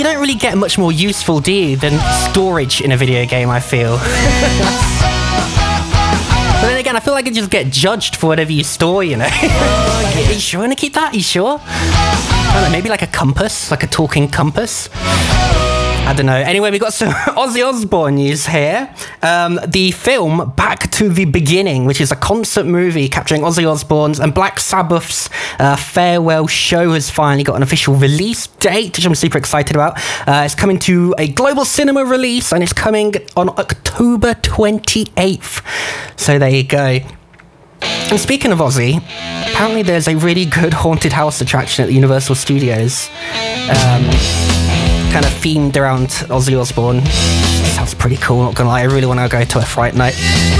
you don't really get much more useful, do you, than storage in a video game, I feel. But then again, I feel like I just get judged for whatever you store, you know. Are you sure you want to keep that? Are you sure? I don't know, maybe like a compass, like a talking compass. I don't know. Anyway, we got some Ozzy Osbourne news here. The film Back to the Beginning, which is a concert movie capturing Ozzy Osbourne's and Black Sabbath's farewell show, has finally got an official release date, which I'm super excited about. It's coming to a global cinema release, and it's coming on October 28th. So there you go. And speaking of Ozzy, apparently there's a really good haunted house attraction at the Universal Studios. Kind of themed around Ozzy Osbourne. Sounds pretty cool, not gonna lie. I really want to go to a Fright Night.